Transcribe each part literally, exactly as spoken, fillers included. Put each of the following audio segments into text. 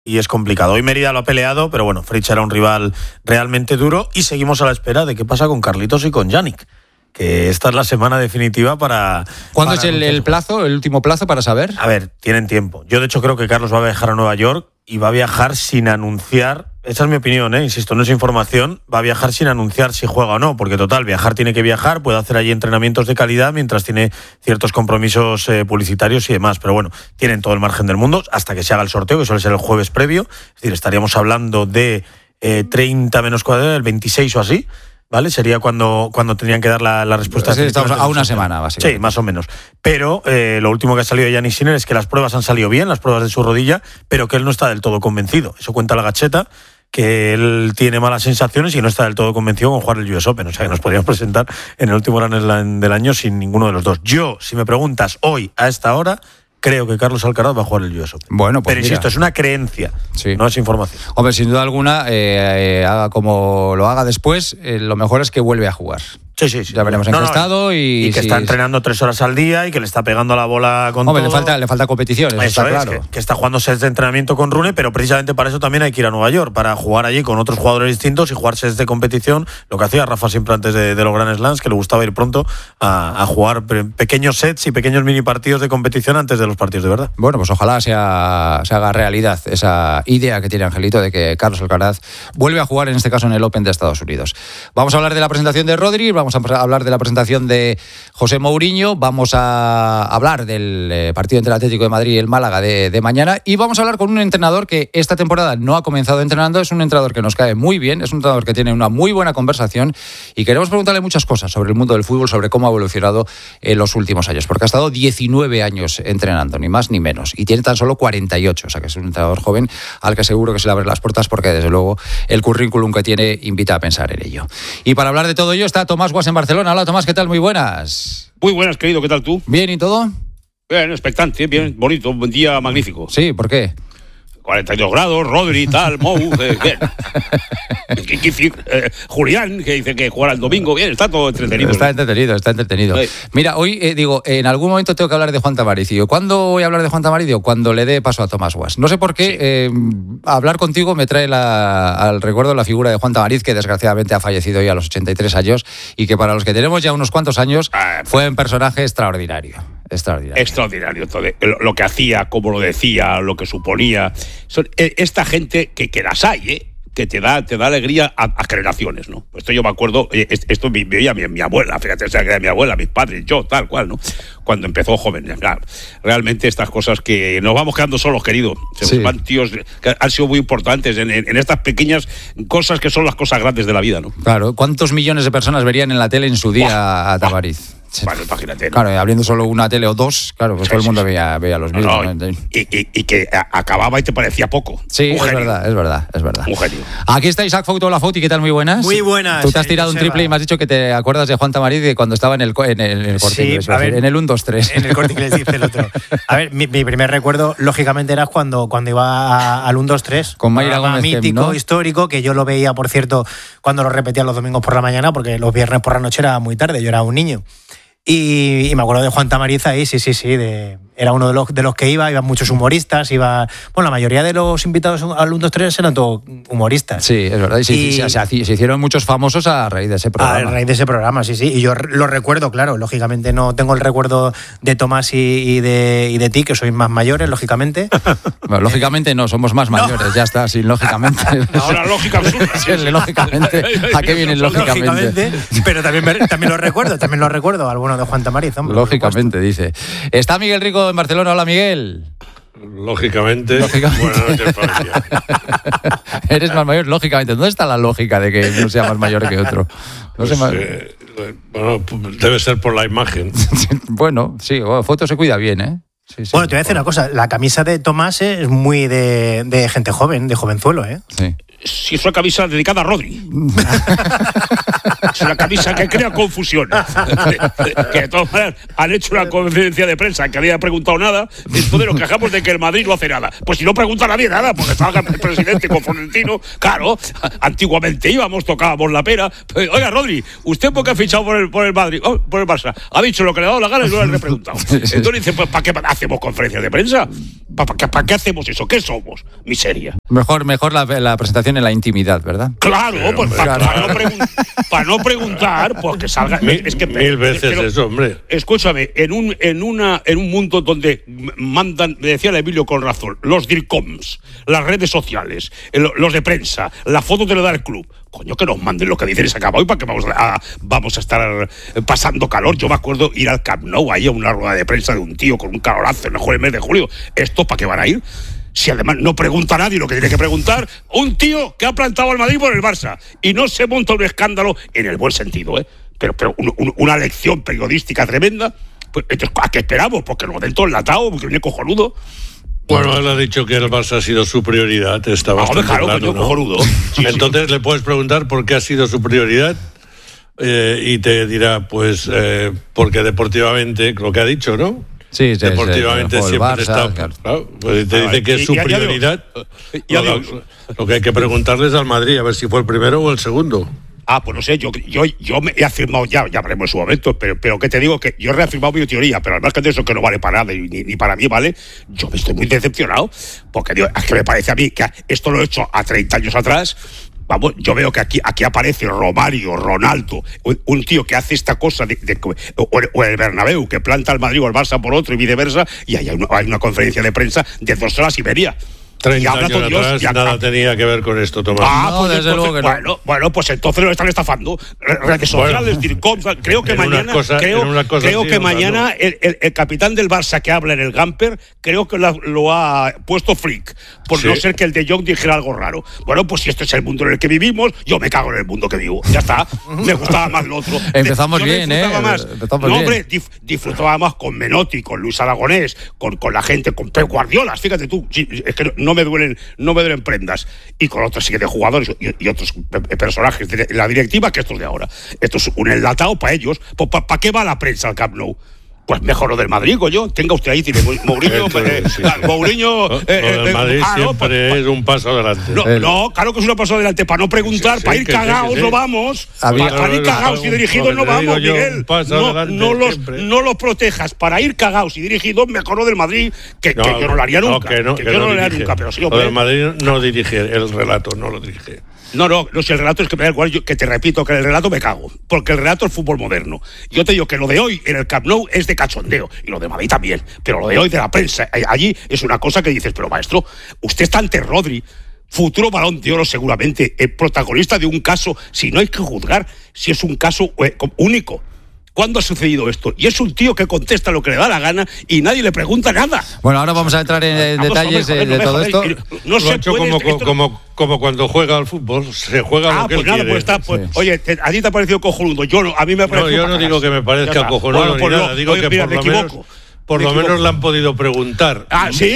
y es complicado. Hoy Mérida lo ha peleado, pero bueno, Fritz era un rival realmente duro y seguimos a la espera de qué pasa con Carlitos y con Yannick, que esta es la semana definitiva para... ¿Cuándo para es el, el plazo, el último plazo para saber? A ver, tienen tiempo. Yo de hecho creo que Carlos va a viajar a Nueva York y va a viajar sin anunciar, esa es mi opinión, ¿eh? Insisto, no es información, va a viajar sin anunciar si juega o no, porque total, viajar tiene que viajar, puede hacer allí entrenamientos de calidad mientras tiene ciertos compromisos eh, publicitarios y demás, pero bueno, tienen todo el margen del mundo hasta que se haga el sorteo, que suele ser el jueves previo, es decir, estaríamos hablando de eh, treinta menos cuadrado, el veintiséis o así, ¿vale? Sería cuando, cuando tendrían que dar la, la respuesta. Sí, estamos a una semana, básicamente. Sí, más o menos. Pero eh, lo último que ha salido de Yannick Sinner es que las pruebas han salido bien, las pruebas de su rodilla, pero que él no está del todo convencido. Eso cuenta la Gacheta, que él tiene malas sensaciones y no está del todo convencido con jugar el U S Open. O sea, que nos podríamos presentar en el último Grand Slam del año sin ninguno de los dos. Yo, si me preguntas hoy, a esta hora, creo que Carlos Alcaraz va a jugar el U S Open. Bueno, pues pero mira, insisto, es una creencia, sí, no es información. Hombre, sin duda alguna, eh, eh, haga como lo haga después, eh, lo mejor es que vuelve a jugar. Sí, sí, sí. Ya veremos en no, qué no, estado. Y, y que si está entrenando tres horas al día y que le está pegando la bola con Hombre, todo. le falta, le falta competición, eso, eso está es, claro. Que, que está jugando sets de entrenamiento con Rune, pero precisamente para eso también hay que ir a Nueva York, para jugar allí con otros jugadores distintos y jugar sets de competición, lo que hacía Rafa siempre antes de, de los Grand Slams, que le gustaba ir pronto a, a jugar pequeños sets y pequeños mini partidos de competición antes de los partidos de verdad. Bueno, pues ojalá sea, se haga realidad esa idea que tiene Angelito de que Carlos Alcaraz vuelve a jugar, en este caso en el Open de Estados Unidos. Vamos a hablar de la presentación de Rodri, vamos a hablar de la presentación de José Mourinho, vamos a hablar del eh, partido entre el Atlético de Madrid y el Málaga de, de mañana, y vamos a hablar con un entrenador que esta temporada no ha comenzado entrenando, es un entrenador que nos cae muy bien, es un entrenador que tiene una muy buena conversación y queremos preguntarle muchas cosas sobre el mundo del fútbol, sobre cómo ha evolucionado en los últimos años, porque ha estado diecinueve años entrenando, ni más ni menos, y tiene tan solo cuarenta y ocho, o sea que es un entrenador joven al que seguro que se le abren las puertas, porque desde luego el currículum que tiene invita a pensar en ello. Y para hablar de todo ello está Tomás Guas en Barcelona. Hola Tomás, ¿qué tal? Muy buenas. Muy buenas, querido, ¿qué tal tú? Bien, ¿y todo? Bien, expectante, bien, bonito, un día magnífico. Sí, ¿por qué? cuarenta y dos grados, Rodri, tal, Mou, eh, bien. eh, Julián, que dice que jugará el domingo, bien, está todo entretenido. Está entretenido, está entretenido. Sí. Mira, hoy, eh, digo, en algún momento tengo que hablar de Juan Tamariz. ¿Cuándo voy a hablar de Juan Tamariz? Cuando le dé paso a Tomás Guas. No sé por qué, sí. eh, hablar contigo me trae la, al recuerdo la figura de Juan Tamariz, que desgraciadamente ha fallecido ya a los ochenta y tres años, y que para los que tenemos ya unos cuantos años, ah, fue un personaje extraordinario. Extraordinario. Extraordinario. Todo. Lo, lo que hacía, cómo lo decía, lo que suponía. Son, esta gente que, que las hay, ¿eh? que te da, te da alegría a, a generaciones, ¿no? Esto yo me acuerdo, esto veía mi, mi abuela, fíjate, o sea, que era mi abuela, mis padres, yo, tal cual, ¿no? Cuando empezó joven. Claro, realmente estas cosas que nos vamos quedando solos, querido. Se sí. van tíos que han sido muy importantes en, en, en estas pequeñas cosas que son las cosas grandes de la vida, ¿no? Claro, ¿cuántos millones de personas verían en la tele en su día buah, a Tamariz? Bueno, imagínate, ¿no? Claro, abriendo solo una tele o dos, claro, pues sí, todo el mundo sí, veía, veía los mismos. No, no, y, y, y que acababa y te parecía poco. Sí, es verdad, es verdad, es verdad. Un genio. Aquí está Isaac Fouto, la Fouti, ¿qué tal? Muy buenas. Muy buenas. Tú te has tirado un triple y me has dicho que te acuerdas de Juan Tamariz de cuando estaba en el, en el, en el Corte Inglés, sí, a ver, en el uno dos tres. En el Corte Inglés, dice el otro. A ver, mi, mi primer recuerdo, lógicamente, era cuando, cuando iba a, al uno dos tres. Con Mayra Gómez. Mítico, ¿no? Histórico, que yo lo veía, por cierto, cuando lo repetía los domingos por la mañana, porque los viernes por la noche era muy tarde, yo era un niño. Y, y me acuerdo de Juan Tamariz ahí, sí, sí, sí, de, era uno de los, de los que iba, iban muchos humoristas, iba, bueno, la mayoría de los invitados al uno dos tres eran todos humoristas. Sí, es verdad, y, se, y se, se, se hicieron muchos famosos a raíz de ese programa. A raíz de ese programa, sí, sí, y yo lo recuerdo, claro, lógicamente no tengo el recuerdo de Tomás y, y, de, y de ti, que sois más mayores, lógicamente. Bueno, lógicamente no, somos más mayores, no. Ya está, sin lógicamente. No, la lógica absurda. Sí, lógicamente, ¿a qué viene lógicamente? Lógicamente, pero también, me, también lo recuerdo, también lo recuerdo, alguno de Juan Tamariz, hombre. Lógicamente, dice. Está Miguel Rico en Barcelona. Hola, Miguel. Lógicamente. Lógicamente. Buenas noches, familia. Eres más mayor, lógicamente. ¿Dónde está la lógica de que uno sea más mayor que otro? No pues, sé más... eh, bueno, debe ser por la imagen. Bueno, sí, bueno, Foto se cuida bien, ¿eh? Sí, sí. Bueno, te voy a decir una cosa. La camisa de Tomás es muy de, de gente joven, de jovenzuelo, ¿eh? Sí. Si es una camisa dedicada a Rodri. en la camisa que crea confusión. Que de todas maneras han hecho una conferencia de prensa que nadie ha preguntado nada, entonces nos quejamos de que el Madrid no hace nada. Pues si no pregunta nadie nada, porque salga el presidente con Florentino, claro, antiguamente íbamos, tocábamos la pera. Pues, oiga, Rodri, ¿usted por qué ha fichado por el, por el Madrid? Oh, por el Barça. Ha dicho lo que le ha dado la gana y no le he preguntado. Entonces dice, pues ¿para qué hacemos conferencias de prensa? ¿Para qué, ¿Para qué hacemos eso? ¿Qué somos? Miseria. Mejor, mejor la, la presentación en la intimidad, ¿verdad? Claro, Pero, pues hombre, para, claro. para, no pregun- para no preguntar, pues que salga. Mil, es que, mil veces pero, eso, hombre. Escúchame, en un, en una, en un mundo donde mandan, me decía el Emilio con razón, los DIRCOMs, las redes sociales, los de prensa, la foto te lo da el club. Coño, que nos manden lo que dicen y se acaba hoy para que vamos a, vamos a estar pasando calor. Yo me acuerdo ir al Camp Nou, ahí a una rueda de prensa de un tío con un calorazo en el mes de julio. ¿Estos para qué van a ir? Si además no pregunta a nadie lo que tiene que preguntar, un tío que ha plantado al Madrid por el Barça y no se monta un escándalo en el buen sentido, ¿eh? Pero, pero un, un, una lección periodística tremenda. Pues, entonces, ¿a qué esperamos? Porque lo den todo enlatado, porque viene cojonudo. Bueno, él ha dicho que el Barça ha sido su prioridad. Está bastante claro, claro, coño, ¿no? cojonudo. Sí, Entonces sí. le puedes preguntar por qué ha sido su prioridad eh, y te dirá, pues, eh, porque deportivamente, lo que ha dicho, ¿no? Sí, sí, Deportivamente sí, siempre Barça, está. claro. Claro, pues te dice que es su Ya- ya digo, prioridad. ya Lo, digo. lo que hay que preguntarle es al Madrid, a ver si fue el primero o el segundo. Ah, pues no sé, yo, yo, yo me he afirmado ya, ya veremos en su momento, pero, pero que te digo que yo he reafirmado mi teoría, pero además que de eso que no vale para nada, ni, ni para mí vale, yo me estoy muy decepcionado, porque digo, es que me parece a mí que esto lo he hecho a treinta años atrás. Vamos, yo veo que aquí, aquí aparece Romario, Ronaldo, un, un tío que hace esta cosa, de, de, o, o el Bernabéu, que planta al Madrid o al Barça por otro y viceversa, y hay una, hay una conferencia de prensa de dos horas y media. Y treinta habla años todo Dios, atrás y acá- nada tenía que ver con esto, Tomás. Ah, No, pues desde entonces, luego que no. bueno, bueno, pues entonces lo están estafando. Re- Redes sociales, Bueno, DIRCOM, creo que en unas mañana, cosas- creo, en unas cosas creo sí, que en otras mañana no. el, el- el capitán del Barça que habla en el Gamper, creo que lo, lo ha puesto Flick, por Sí. no ser que el de Jong dijera algo raro. Bueno, pues si este es el mundo en el que vivimos, yo me cago en el mundo que vivo. Ya está. Me gustaba más lo otro. Empezamos Yo bien, disfrutaba ¿eh? Más. Empezamos no, bien. hombre, dif- disfrutaba más con Menotti, con Luis Aragonés, con, con la gente, con Pep Guardiola. Fíjate tú, sí, es que no, no me duelen, no me duelen prendas. Y con otros siete jugadores y, y otros pe- personajes de la directiva que estos de ahora. Esto es un enlatado para ellos. Pues, ¿para pa qué va la prensa al Camp Nou? Pues mejor lo del Madrid, coño. Tenga usted ahí, tiene Mourinho. Esto, eh, sí, ah, sí. Mourinho. Lo- eh, lo del eh, Madrid ah, no, siempre pues, es un paso adelante. no, no, claro que es una paso adelante. Para no preguntar, Sí, sí, para ir que sí, que cagados, sí. no vamos. Había- Para, para ir cagados y Lo dirigidos que no te digo vamos, yo, Miguel. un paso No, adelante no, los, siempre. no los protejas. Para ir cagados y dirigidos, mejor lo del Madrid, que, que yo no lo haría nunca. que no, que que yo no lo haría dirige. nunca, pero sí, Lo del hombre. Madrid no dirige, el relato no lo dirige. No, no, no, si el relato es que me da igual, yo, que te repito que el relato me cago, porque el relato es fútbol moderno. Yo te digo que lo de hoy en el Camp Nou es de cachondeo, y lo de Madrid también, pero lo de hoy de la prensa, eh, allí es una cosa que dices, pero maestro, usted está ante Rodri, futuro Balón de Oro seguramente, el protagonista de un caso, si no hay que juzgar, si es un caso eh, único. ¿Cuándo ha sucedido esto? Y es un tío que contesta lo que le da la gana y nadie le pregunta nada. Bueno, ahora vamos a entrar en, en Vamos, detalles hombre, joder, de, de no me todo jodáis, esto. que No lo se ha hecho puede, como, esto- como, como cuando juega al fútbol, se juega Ah, lo que pues él nada, quiere. pues está, pues, Sí. oye, te- a ti te ha parecido cojonudo, yo no, a mí me ha No, parecido yo no para digo cagarse. que me parezca Ya está. cojonudo Bueno, ni pues nada, no, digo oye, que mira, por me lo menos, equivoco. por Me lo menos equivoco. le han podido preguntar. Ah, sí.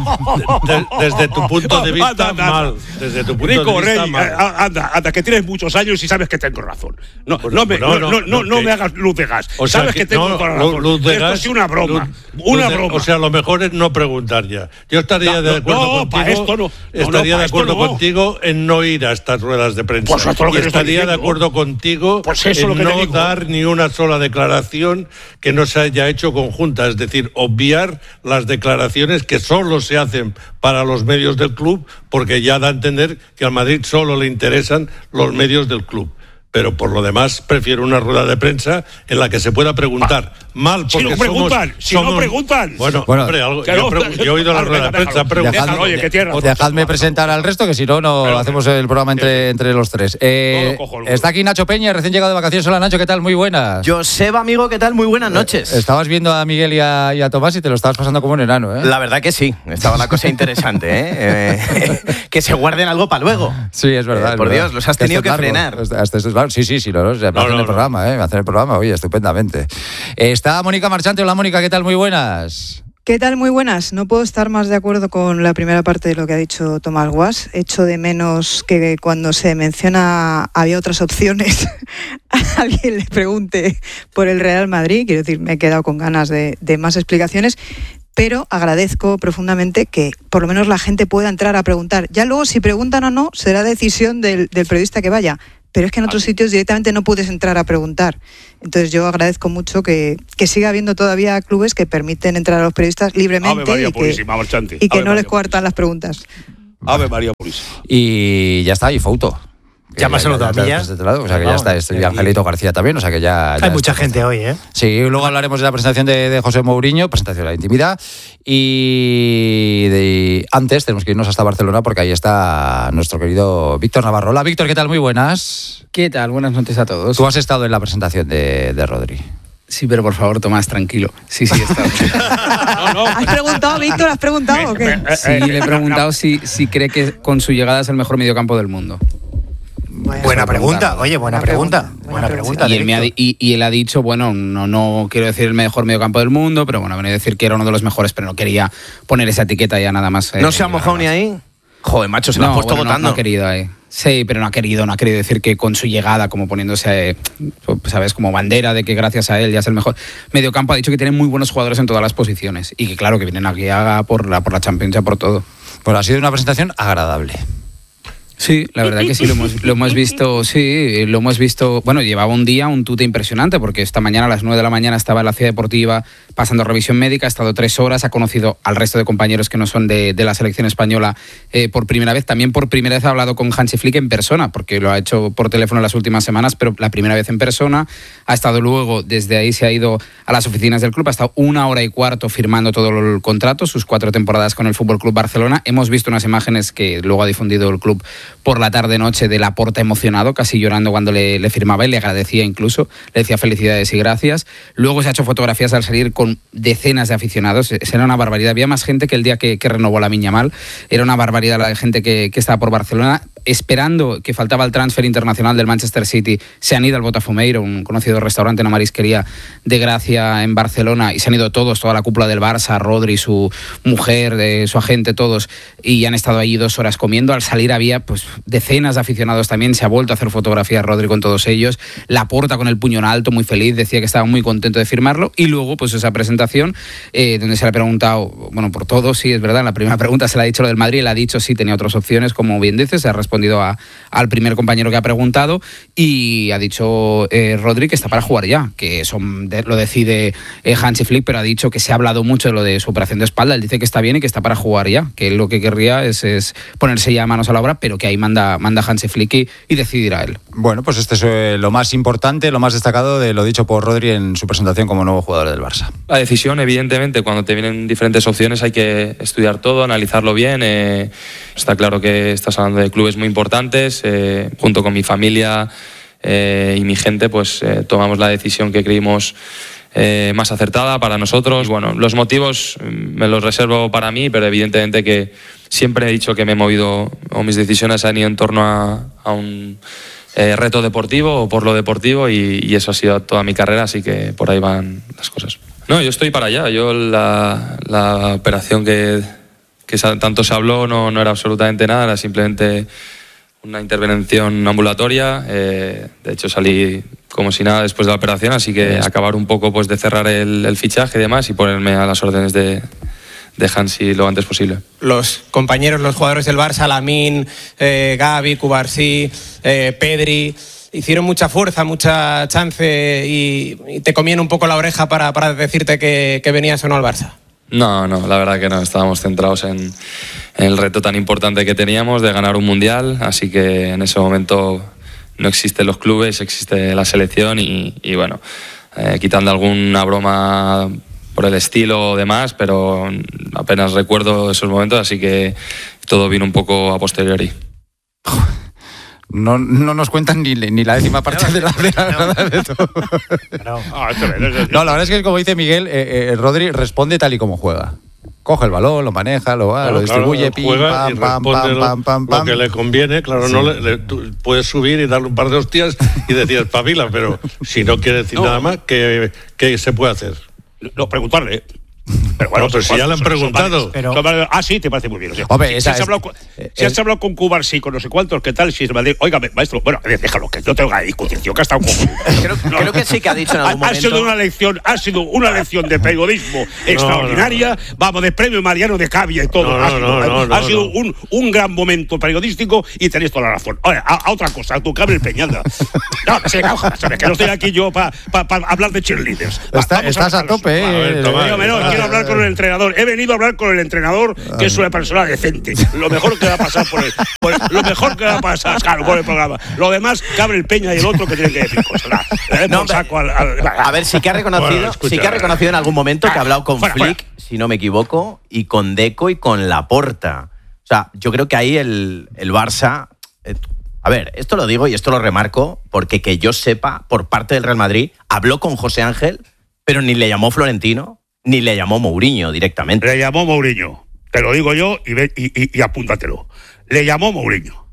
De- desde tu punto de vista, Anda, anda, anda. mal. Desde tu punto Rico, de vista, Rey, mal. a- anda, anda, que tienes muchos años y sabes que tengo razón. No, Pues no, me, no, no, no, no, no, no, no que- me hagas luz de gas. O sea sabes que, que- tengo no, toda la luz- razón. luz de Esto gas, ha sido una broma. luz- una luz de- broma. O sea, lo mejor es no preguntar ya. Yo estaría No, de no, acuerdo no, contigo. para esto no. No, no, estaría para de esto acuerdo no. contigo en no ir a estas ruedas de prensa. Pues esto es lo que y te estoy estaría de diciendo. acuerdo contigo Pues eso es en lo que te no digo. dar ni una sola declaración que no se haya hecho conjunta. Es decir, obviar las declaraciones que solo se hacen para los medios del club, porque ya da a entender que al Madrid solo le interesan los medios del club. Pero por lo demás prefiero una rueda de prensa en la que se pueda preguntar. Mal, Si porque no preguntan, somos, si no somos- preguntan. Bueno, Bueno, hombre, algo, que yo, no, pregun- yo he oído la déjalo, rueda de prensa. déjalo. preguntar. Déjalo, oye, que tiene razón. Dejadme presentar al resto, que si no, no Pero- hacemos el programa entre, entre los tres. Eh, No lo cojo, lo- está aquí Nacho Peña, recién llegado de vacaciones. Hola, Nacho, ¿qué tal? Muy buenas. Joseba, amigo, ¿qué tal? Muy buenas noches. Estabas viendo a Miguel y a, y a Tomás y te lo estabas pasando como un enano, ¿eh? La verdad que sí, estaba la cosa interesante, ¿eh? Eh, que se guarden algo para luego. Sí, es verdad. Eh, es por verdad. Dios, los has Esto tenido es que largo. frenar. Esto- esto es largo. Sí, sí, sí, lo, lo, me No, hacen no, el no. programa, ¿eh? Me hacen el programa, oye, estupendamente. Eh, está Mónica Marchante. Hola, Mónica, ¿qué tal? Muy buenas. ¿Qué tal? Muy buenas. No puedo estar más de acuerdo con la primera parte de lo que ha dicho Tomás Guas. Echo de menos que cuando se menciona había otras opciones, a alguien le pregunte por el Real Madrid. Quiero decir, me he quedado con ganas de, de más explicaciones, pero agradezco profundamente que por lo menos la gente pueda entrar a preguntar. Ya luego, si preguntan o no, será decisión del, del periodista que vaya. Pero es que en otros sitios directamente no puedes entrar a preguntar. Entonces yo agradezco mucho que, que siga habiendo todavía clubes que permiten entrar a los periodistas libremente Ave María y que, Purísima, Marchante. y que Ave no María les coartan las preguntas. Ave María Purísima. Y ya está, y Fouto. Ya me ha saludado a mí, ya. O sea que ya está, este, y Angelito García también, o sea que ya... ya Hay mucha está. gente hoy, ¿eh? Sí, luego hablaremos de la presentación de, de José Mourinho, presentación de la intimidad, y de, antes tenemos que irnos hasta Barcelona porque ahí está nuestro querido Víctor Navarro. Hola Víctor, ¿qué tal? Muy buenas. ¿Qué tal? Buenas noches a todos. Tú has estado en la presentación de, de Rodri. Sí, pero por favor, Tomás, tranquilo. Sí, sí, he estado. No, no. ¿Has preguntado, Víctor? ¿Has preguntado o qué? Sí, le he preguntado si, si cree que con su llegada es el mejor mediocampo del mundo. Bueno, Buena pregunta, oye, buena Buena pregunta. pregunta. Buena pregunta. Y él, me ha, di- y, y él ha dicho, bueno, no, no quiero decir el mejor mediocampo del mundo, pero bueno, ha venido a decir que era uno de los mejores, pero no quería poner esa etiqueta ya nada más. ¿No eh, se ha mojado nada ni más. ahí? Joder, macho, se lo No, ha puesto bueno, no- votando. No, ha querido ahí. Sí, pero no ha querido, no ha querido decir que con su llegada, como poniéndose, eh, sabes, como bandera de que gracias a él ya es el mejor mediocampo, ha dicho que tiene muy buenos jugadores en todas las posiciones y que claro, que vienen aquí a por la, por la Champions, ya por todo. Pues ha sido una presentación agradable. Sí, la verdad que sí, lo hemos, lo hemos visto, sí, lo hemos visto, bueno, llevaba un día un tute impresionante, porque esta mañana a las nueve de la mañana estaba en la Ciudad Deportiva pasando revisión médica, ha estado tres horas, ha conocido al resto de compañeros que no son de, de la selección española eh, por primera vez, también por primera vez ha hablado con Hansi Flick en persona, porque lo ha hecho por teléfono en las últimas semanas, pero la primera vez en persona, ha estado luego, desde ahí se ha ido a las oficinas del club, ha estado una hora y cuarto firmando todo el contrato, sus cuatro temporadas con el Fútbol Club Barcelona, hemos visto unas imágenes que luego ha difundido el club por la tarde-noche de Laporta emocionado, casi llorando cuando le, le firmaba y le agradecía incluso, le decía felicidades y gracias. Luego se ha hecho fotografías al salir con decenas de aficionados, era una barbaridad, había más gente que el día que, que renovó la Miñamal, era una barbaridad la gente que, que estaba por Barcelona, esperando que faltaba el transfer internacional del Manchester City, se han ido al Botafumeiro, un conocido restaurante, una marisquería de Gracia en Barcelona, y se han ido todos, toda la cúpula del Barça, Rodri, su mujer, de, su agente, todos, y han estado allí dos horas comiendo. Al salir había pues decenas de aficionados también, se ha vuelto a hacer fotografías Rodri con todos ellos, Laporta con el puño en alto, muy feliz, decía que estaba muy contento de firmarlo, y luego pues esa presentación eh, donde se le ha preguntado, bueno, por todo, sí, es verdad, en la primera pregunta se le ha dicho lo del Madrid, él ha dicho sí, tenía otras opciones, como bien dices, se ha respondido A, al primer compañero que ha preguntado y ha dicho eh, Rodri que está para jugar ya, que eso de, lo decide eh, Hansi Flick, pero ha dicho que se ha hablado mucho de lo de su operación de espalda, él dice que está bien y que está para jugar ya, que él lo que querría es, es ponerse ya manos a la obra, pero que ahí manda, manda Hansi Flick y, y decidirá él. Bueno, pues este es eh, lo más importante, lo más destacado de lo dicho por Rodri en su presentación como nuevo jugador del Barça. La decisión, evidentemente, cuando te vienen diferentes opciones hay que estudiar todo, analizarlo bien. Eh, está claro que estás hablando de clubes muy importantes, eh, junto con mi familia eh, y mi gente, pues eh, tomamos la decisión que creímos eh, más acertada para nosotros. Bueno, los motivos me los reservo para mí, pero evidentemente que siempre he dicho que me he movido, o mis decisiones han ido en torno a, a un eh, reto deportivo o por lo deportivo, y, y eso ha sido toda mi carrera, así que por ahí van las cosas. No, yo estoy para allá. Yo la, la operación que, que tanto se habló no, no era absolutamente nada, era simplemente una intervención ambulatoria. Eh, de hecho salí como si nada después de la operación, así que acabar un poco pues de cerrar el, el fichaje y demás y ponerme a las órdenes de, de Hansi lo antes posible. Los compañeros, los jugadores del Barça, Lamine, eh, Gavi, Cubarsí, eh, Pedri, hicieron mucha fuerza, mucha chance y, y te comían un poco la oreja para, para decirte que, que venías o no al Barça. No, no, la verdad que no, estábamos centrados en, en el reto tan importante que teníamos de ganar un mundial, así que en ese momento no existen los clubes, existe la selección y, y bueno, eh, quitando alguna broma por el estilo o demás, pero apenas recuerdo esos momentos, así que todo vino un poco a posteriori. No, no nos cuentan ni, ni la décima parte de la de, la, de todo. No, no, la verdad es que como dice Miguel, eh, eh, Rodri responde tal y como juega. Coge el balón, lo maneja, lo va, claro, lo distribuye, claro, pim, juega pam, y pam, responde pam, pam, pam, pam. Lo que le conviene, claro, sí. no le, le, tú puedes subir y darle un par de hostias y decir espabila, pero si no quiere decir no. nada más, ¿qué, ¿qué se puede hacer? No, preguntarle. Pero bueno, no, pero si ya le han preguntado. Pero... Pero... Ah, sí, te parece muy bien. O sea, Hombre, si, esa si, has es... hablado con, eh, si has hablado con Cubarsí, con no sé cuántos, ¿qué tal? Si es Madrid. Oiga, maestro, bueno, déjalo, que yo tengo la discusión que ha estado con... creo, no, creo que sí que ha dicho en algún ha, momento. Ha sido una lección, ha sido una lección de periodismo no, extraordinaria. No, no. Vamos, de premio Mariano de Cavia y todo. No, ha sido, no, no, no, ha sido no. Un, un gran momento periodístico y tenéis toda la razón. Ahora, a, a otra cosa, a tu cable Peñalda. No, que se coja, sabes que no estoy aquí yo para pa, pa hablar de cheerleaders. Está, estás a, a tope, eh. Yo no, quiero hablar con el entrenador. He venido a hablar con el entrenador, que es una persona decente. Lo mejor que va a pasar por el, por el lo mejor que va a pasar, claro, por el programa. Lo demás, Gabriel Peña y el otro que tienen que decir cosas. Eh, no, saco al, al, a ver, sí que ha reconocido, bueno, escucha, sí que ha reconocido en algún momento que ha hablado con fuera, Flick, fuera. si no me equivoco, y con Deco y con Laporta. O sea, yo creo que ahí el, el Barça... Eh, a ver, esto lo digo y esto lo remarco porque que yo sepa, por parte del Real Madrid, habló con José Ángel, pero ni le llamó Florentino, ni le llamó Mourinho directamente. Le llamó Mourinho. Te lo digo yo y, ve, y, y, y apúntatelo. Le llamó Mourinho.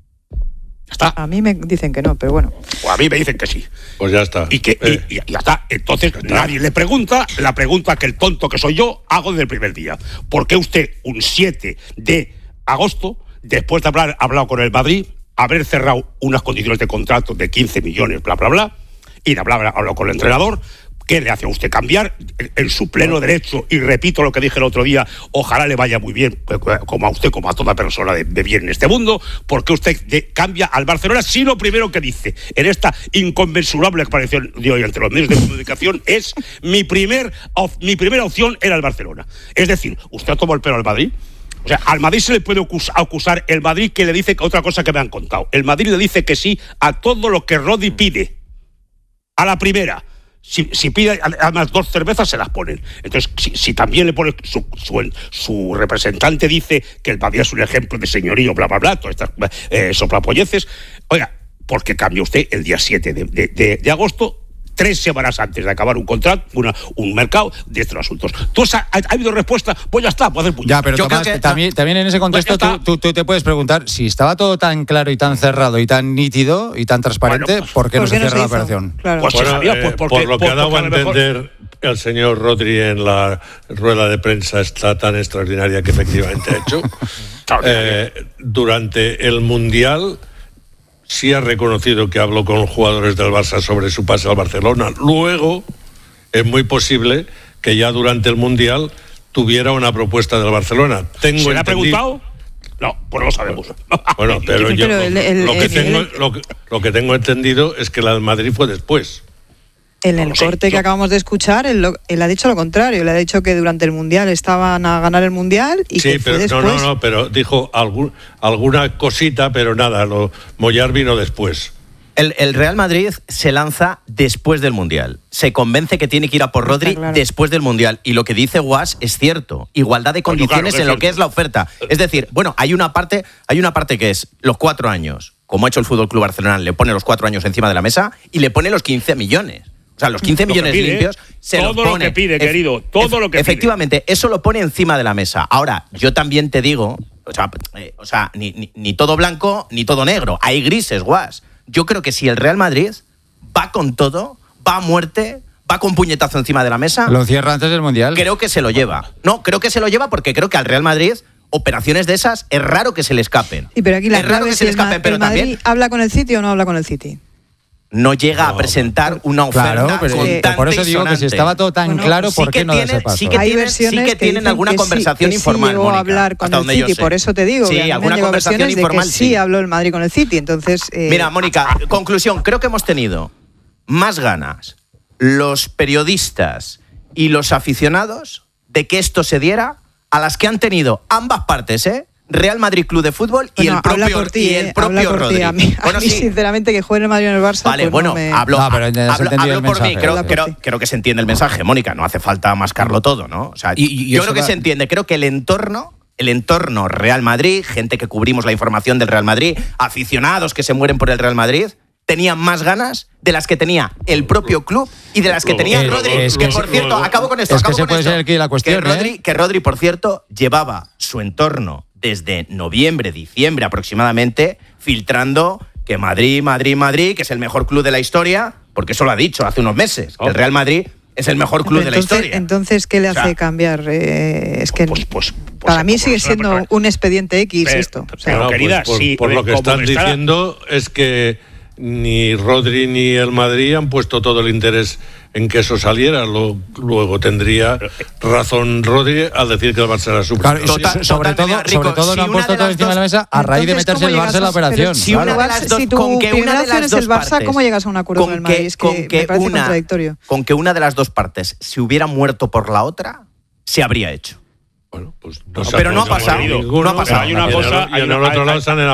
Ya está. A mí me dicen que no, pero bueno. O a mí me dicen que sí. Pues ya está. Y que eh. y, y ya está. Entonces está. Nadie le pregunta la pregunta que el tonto que soy yo hago desde el primer día. ¿Por qué usted un siete de agosto, después de haber hablado con el Madrid, haber cerrado unas condiciones de contrato de quince millones, bla, bla, bla, y de hablar, hablar con el entrenador, ¿qué le hace a usted cambiar en su pleno derecho? Y repito lo que dije el otro día, ojalá le vaya muy bien, como a usted, como a toda persona de, de bien en este mundo, porque usted de, cambia al Barcelona si lo primero que dice en esta inconmensurable aparición de hoy ante los medios de comunicación es mi, primer, of, mi primera opción era el Barcelona. Es decir, usted tomó el pelo al Madrid. O sea, al Madrid se le puede acusar el Madrid que le dice otra cosa que me han contado. El Madrid le dice que sí a todo lo que Rodri pide. A la primera. Si, si pide además dos cervezas, se las ponen. Entonces, si, si también le pone su, su, su representante dice que el Madrid es un ejemplo de señorío, bla, bla, bla, todas estas eh, soplapolleces. Oiga, ¿por qué cambió usted el día siete de, de, de, de agosto? Tres semanas antes de acabar un contrato, una, un mercado de estos asuntos. ¿Tú has, ha, ha habido respuesta? Pues ya está, puede hacer puño. Ya, pero Tomás, que, también, también en ese contexto tú, tú, tú te puedes preguntar si estaba todo tan claro y tan cerrado y tan nítido y tan transparente, bueno, pues, ¿por qué no se cierra la operación? Claro. Pues bueno, sabía, pues, porque, por lo que por, ha dado a entender mejor... el señor Rodri en la rueda de prensa está tan extraordinaria que efectivamente ha hecho. eh, durante el Mundial... sí ha reconocido que habló con jugadores del Barça sobre su pase al Barcelona. Luego, es muy posible que ya durante el Mundial tuviera una propuesta del Barcelona. Tengo ¿Se le ha preguntado? No, pues no lo sabemos. Bueno, pero, yo, pero el, el, lo, que el, tengo, el, lo, que, lo que tengo entendido es que la del Madrid fue después. En el no corte sé, que yo... acabamos de escuchar, él, lo, él ha dicho lo contrario. Él ha dicho que durante el Mundial estaban a ganar el Mundial y sí, que pero, fue después. No, no, no, pero dijo algún, alguna cosita, pero nada, lo, Mollar vino después. El, el Real Madrid se lanza después del Mundial. Se convence que tiene que ir a por Rodri claro. después del Mundial. Y lo que dice Guas es cierto. Igualdad de condiciones claro, en lo que es la oferta. Es decir, bueno, hay una parte, hay una parte que es los cuatro años. Como ha hecho el Fútbol Club Barcelona, le pone los cuatro años encima de la mesa y le pone los quince millones. O sea, los quince millones pide, limpios se todo los pone. Todo lo que pide, querido, todo lo que efectivamente, pide. Eso lo pone encima de la mesa. Ahora, yo también te digo, o sea, eh, o sea ni, ni, ni todo blanco ni todo negro. Hay grises, Guas. Yo creo que si el Real Madrid va con todo, va a muerte, va con puñetazo encima de la mesa... ¿Lo cierra antes del Mundial? Creo que se lo lleva. No, creo que se lo lleva porque creo que al Real Madrid... operaciones de esas es raro que se le escapen. Sí, pero aquí la es raro que se le escapen, pero el Madrid también habla con el City o no habla con el City. No llega no, a presentar una oferta claro, pero con por eso digo que si estaba todo tan bueno, claro, ¿por sí qué no tiene, da ese paso? Sí que hay tienen, versiones sí que que tienen alguna que conversación sí, que informal, sí llegó Mónica, a hablar con hasta el donde City, yo sé. por eso te digo. Sí, alguna conversación informal de que sí. sí habló el Madrid con el City, entonces... Eh... Mira, Mónica, conclusión, creo que hemos tenido más ganas los periodistas y los aficionados de que esto se diera a las que han tenido ambas partes, ¿eh? Real Madrid Club de Fútbol y bueno, el propio, por ti, y el propio por Rodri. Ti. A mí, bueno, a mí sí. sinceramente, que juegue el Madrid en el Barça. Vale, pues bueno, no me... hablo, no, hablo, hablo por mí. Creo, creo, creo que se entiende el mensaje, Mónica. No hace falta mascarlo todo, ¿no? O sea, y, y yo creo que va... se entiende. Creo que el entorno, el entorno Real Madrid, gente que cubrimos la información del Real Madrid, aficionados que se mueren por el Real Madrid, tenían más ganas de las que tenía el propio club y de las que tenía eh, Rodri. Es que, que por cierto, acabo con esto. Es acabo que se con puede esto, ser aquí la cuestión, que Rodri, ¿eh? que Rodri, por cierto, llevaba su entorno desde noviembre, diciembre aproximadamente, filtrando que Madrid, Madrid, Madrid, que es el mejor club de la historia, porque eso lo ha dicho hace unos meses, que el Real Madrid es el mejor club entonces, de la historia. Entonces, ¿qué le hace o sea, cambiar? Eh, es que pues, pues, pues, para mí pues, sigue pues, siendo pues, un expediente X pero, esto. O sea, pero, No, querida, pues por, sí, por lo que como están está- diciendo es que ni Rodri ni el Madrid han puesto todo el interés en que eso saliera. Lo, luego tendría razón Rodri al decir que el Barça era su Claro, y Total- so- sobre, total, todo, mira, Rico, sobre todo si no han una puesto de todo las encima de la dos- mesa a raíz de entonces, meterse ¿cómo el llegas Barça en la a- pero operación. si Pero una de Barça- las dos- si tu con que una primera de opción las es el dos Barça, partes- ¿cómo llegas a un acuerdo con el Madrid? Es que, con que me parece una, contradictorio. con que una de las dos partes se hubiera muerto por la otra, se habría hecho. Bueno, pues Pero no ha pasado, ninguno, no ha pasado. Hay una y en el- cosa- y hay en el una- otro hay- lado se han